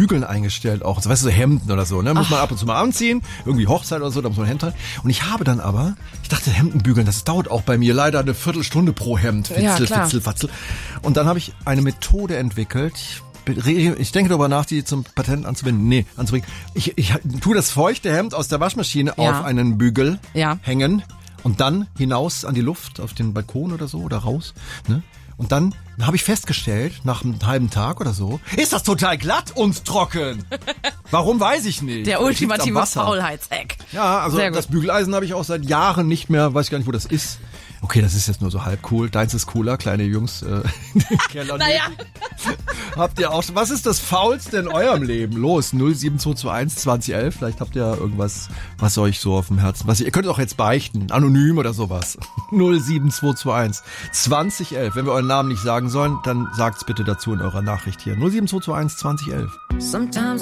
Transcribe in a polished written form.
Bügeln eingestellt auch. So, weißt du, so Hemden oder so, ne? Muss man ab und zu mal anziehen. Irgendwie Hochzeit oder so, da muss man ein Hemd tragen. Und ich habe dann aber, ich dachte, Hemden bügeln, das dauert auch bei mir leider eine Viertelstunde pro Hemd. Fitzel, Fitzel, Fatzel. Und dann habe ich eine Methode entwickelt. Ich denke darüber nach, die zum Patent anzubringen. Ich tue das feuchte Hemd aus der Waschmaschine auf einen Bügel hängen und dann hinaus an die Luft, auf den Balkon oder so oder raus, ne? Und dann habe ich festgestellt, nach einem halben Tag oder so, ist das total glatt und trocken. Warum, weiß ich nicht. Der ultimative Faulheitshack. Ja, also das Bügeleisen habe ich auch seit Jahren nicht mehr, weiß gar nicht, wo das ist. Okay, das ist jetzt nur so halb cool. Deins ist cooler, kleine Jungs. In den Keller. Naja. Habt ihr auch, was ist das Faulste in eurem Leben? Los, 07221 2011. Vielleicht habt ihr irgendwas, was euch so auf dem Herzen, ihr könnt es auch jetzt beichten, anonym oder sowas. 07221 2011. Wenn wir euren Namen nicht sagen sollen, dann sagt's bitte dazu in eurer Nachricht hier. 07221 2011. Sometimes